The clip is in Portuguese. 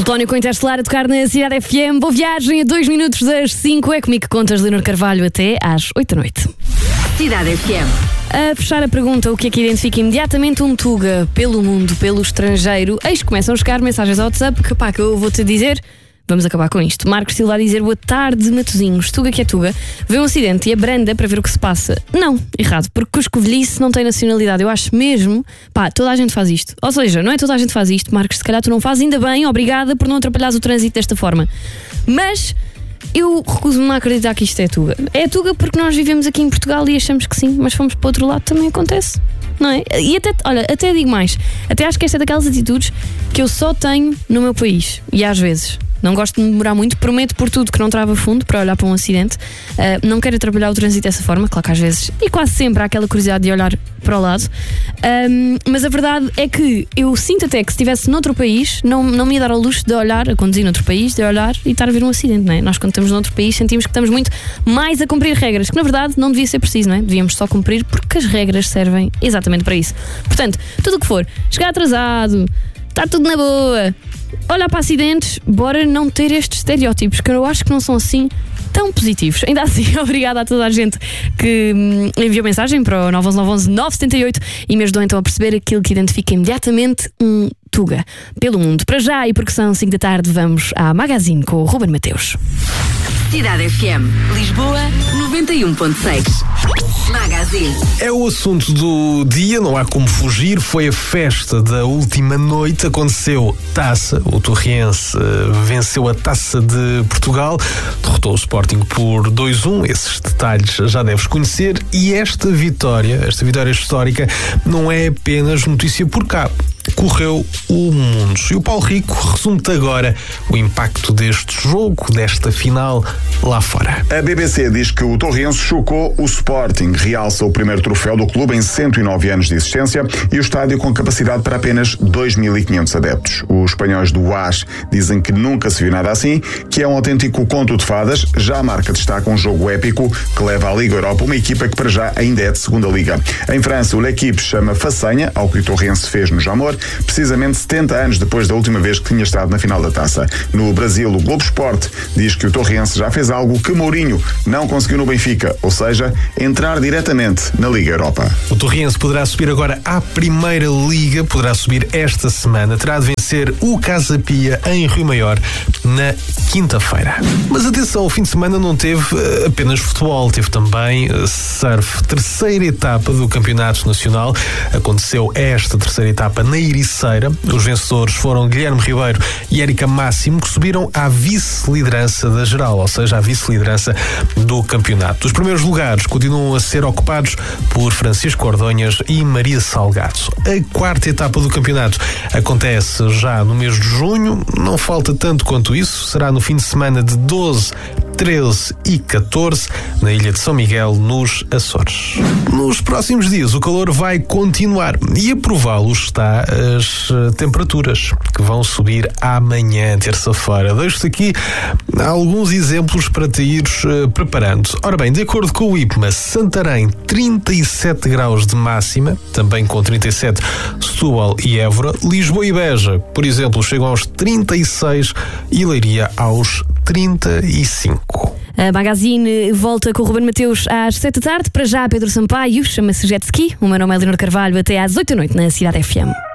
Plutónio com Interestelar a tocar na Cidade FM. Boa viagem a 2 minutos das 5. É comigo que contas, Leonor Carvalho, até às 8 da noite. Cidade FM. A fechar a pergunta, o que é que identifica imediatamente um Tuga pelo mundo, pelo estrangeiro? Eis que começam a chegar mensagens ao WhatsApp que eu vou-te dizer. Vamos acabar com isto. Marcos Silva a dizer: boa tarde, Matosinhos. Tuga que é Tuga. Vê um acidente e abranda para ver o que se passa. Não, errado, porque cuscovelhice não tem nacionalidade. Eu acho mesmo, toda a gente faz isto. Ou seja, não é toda a gente faz isto, Marcos, se calhar tu não fazes, ainda bem, obrigada por não atrapalhares o trânsito desta forma. Mas eu recuso-me a acreditar que isto é Tuga. É Tuga porque nós vivemos aqui em Portugal e achamos que sim, mas fomos para o outro lado, também acontece. Não é? E até digo mais. Até acho que esta é daquelas atitudes que eu só tenho no meu país. E às vezes não gosto de demorar muito, prometo por tudo que não trava fundo para olhar para um acidente. Não quero atrapalhar o trânsito dessa forma, claro que às vezes, e quase sempre há aquela curiosidade de olhar para o lado. Mas a verdade é que eu sinto até que se estivesse noutro país, não me ia dar ao luxo de olhar, a conduzir noutro país, de olhar e estar a ver um acidente, não é? Nós quando estamos noutro país sentimos que estamos muito mais a cumprir regras, que na verdade não devia ser preciso, não é? Devíamos só cumprir porque as regras servem exatamente para isso. Portanto, tudo o que for, chegar atrasado, está tudo na boa, olhar para acidentes, bora não ter estes estereótipos, que eu acho que não são assim tão positivos. Ainda assim, obrigada a toda a gente que enviou mensagem para o 911-978 e me ajudou então a perceber aquilo que identifica imediatamente um Tuga pelo mundo. Para já, e porque são 5 da tarde, vamos à Magazine com o Ruben Mateus. Cidade FM. Lisboa 91.6. Magazine. É o assunto do dia, não há como fugir. Foi a festa da última noite. Aconteceu taça. O Torriense venceu a Taça de Portugal. Derrotou o Sporting por 2-1. Esses detalhes já deves conhecer. E esta vitória histórica, não é apenas notícia por cá. Correu o mundo. E o Paulo Rico resume-te agora o impacto deste jogo, desta final, lá fora. A BBC diz que o Torriense chocou o Sporting, realça o primeiro troféu do clube em 109 anos de existência e o estádio com capacidade para apenas 2.500 adeptos. Os espanhóis do AS dizem que nunca se viu nada assim, que é um autêntico conto de fadas. Já a marca destaca um jogo épico que leva à Liga Europa uma equipa que para já ainda é de segunda liga. Em França, o L'Équipe chama façanha ao que o Torriense fez no Jamor, precisamente 70 anos depois da última vez que tinha estado na final da taça. No Brasil, o Globo Esporte diz que o Torriense já fez algo que Mourinho não conseguiu no Benfica, ou seja, entrar diretamente na Liga Europa. O Torriense poderá subir agora à Primeira Liga, poderá subir esta semana, terá de vencer o Casa Pia em Rio Maior na quinta-feira. Mas atenção, o fim de semana não teve apenas futebol, teve também surf. Terceira etapa do Campeonato Nacional. Aconteceu esta terceira etapa na Ericeira. Os vencedores foram Guilherme Ribeiro e Érica Máximo, que subiram à vice-liderança da geral, ou seja, à vice-liderança do campeonato. Os primeiros lugares continuam a ser ocupados por Francisco Ordonhas e Maria Salgado. A quarta etapa do campeonato acontece já no mês de junho, não falta tanto quanto isso, será no fim de semana de 12, 13 e 14 na Ilha de São Miguel, nos Açores. Nos próximos dias o calor vai continuar e a prová-lo está as temperaturas que vão subir amanhã, terça-feira. Deixo-te aqui alguns exemplos para te ires preparando. Ora bem, de acordo com o IPMA, Santarém 37 graus de máxima, também com 37 Setúbal e Évora. Lisboa e Beja, por exemplo, chegam aos 36 e Leiria aos 35. A Magazine volta com o Ruben Mateus às 7 da tarde. Para já, Pedro Sampaio, chama-se Jet Ski. O meu nome é Leonor Carvalho, até às 8 da noite na Cidade FM.